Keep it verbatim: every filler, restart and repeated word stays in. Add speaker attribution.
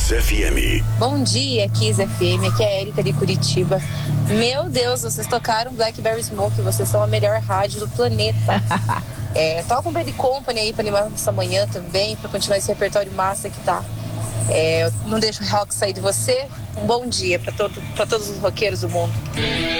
Speaker 1: Kiss F M.
Speaker 2: Bom dia, Kiss F M. Aqui é a Erika de Curitiba. Meu Deus, vocês tocaram Blackberry Smoke. Vocês são a melhor rádio do planeta. É, toca um Bad Company aí pra animar essa manhã também, pra continuar esse repertório massa que tá. É, não deixa o rock sair de você. Um bom dia pra, todo, pra todos os roqueiros do mundo.